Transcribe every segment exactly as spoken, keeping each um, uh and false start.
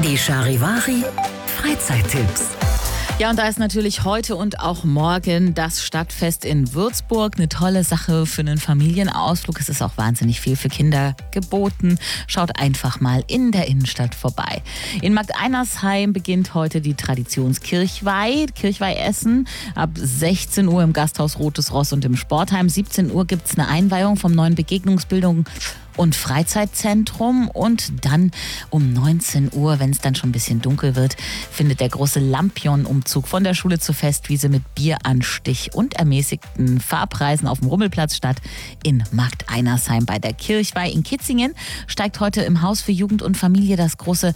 Die Charivari Freizeittipps. Ja, und da ist natürlich heute und auch morgen das Stadtfest in Würzburg. Eine tolle Sache für einen Familienausflug. Es ist auch wahnsinnig viel für Kinder geboten. Schaut einfach mal in der Innenstadt vorbei. In Markt Einersheim beginnt heute die Traditionskirchweih. Kirchweihessen ab sechzehn Uhr im Gasthaus Rotes Ross und im Sportheim. siebzehn Uhr gibt es eine Einweihung vom neuen Begegnungsbildung und Freizeitzentrum, und dann um neunzehn Uhr, wenn es dann schon ein bisschen dunkel wird, findet der große Lampion-Umzug von der Schule zur Festwiese mit Bieranstich und ermäßigten Fahrpreisen auf dem Rummelplatz statt in Markt Einersheim. Bei der Kirchweih in Kitzingen steigt heute im Haus für Jugend und Familie das große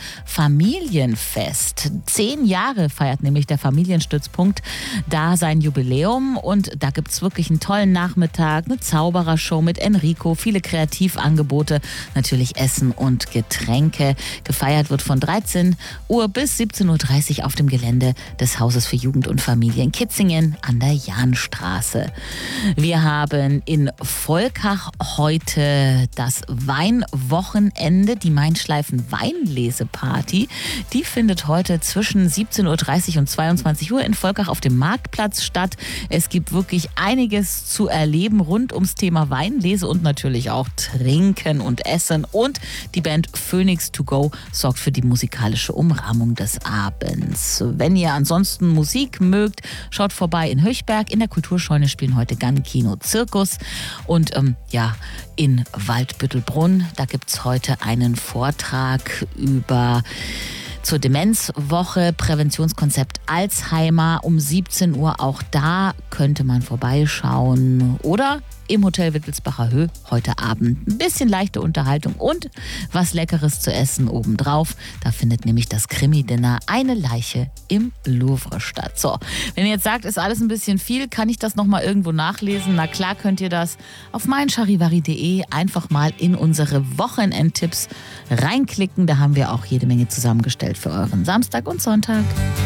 Familienfest. Zehn Jahre feiert nämlich der Familienstützpunkt da sein Jubiläum, und da gibt es wirklich einen tollen Nachmittag, eine Zauberershow mit Enrico, viele Kreativangebote, natürlich Essen und Getränke. Gefeiert wird von dreizehn Uhr bis siebzehn Uhr dreißig auf dem Gelände des Hauses für Jugend und Familie in Kitzingen an der Jahnstraße. Wir haben in Volkach heute das Weinwochenende, die Mainschleifen Weinleseparty. Die findet heute zwischen siebzehn Uhr dreißig und zweiundzwanzig Uhr in Volkach auf dem Marktplatz statt. Es gibt wirklich einiges zu erleben rund ums Thema Weinlese und natürlich auch Trinken und Essen, und die Band Phoenix to Go sorgt für die musikalische Umrahmung des Abends. Wenn ihr ansonsten Musik mögt, schaut vorbei in Höchberg. In der Kulturscheune spielen heute Gun Kino Zirkus, und ähm, ja, in Waldbüttelbrunn, da gibt es heute einen Vortrag über zur Demenzwoche, Präventionskonzept Alzheimer um siebzehn Uhr. Auch da könnte man vorbeischauen. Oder im Hotel Wittelsbacher Höhe heute Abend ein bisschen leichte Unterhaltung und was Leckeres zu essen obendrauf. Da findet nämlich das Krimi-Dinner Eine Leiche im Louvre statt. So, wenn ihr jetzt sagt, ist alles ein bisschen viel, kann ich das nochmal irgendwo nachlesen? Na klar könnt ihr das auf meincharivari punkt de einfach mal in unsere Wochenendtipps reinklicken. Da haben wir auch jede Menge zusammengestellt für euren Samstag und Sonntag.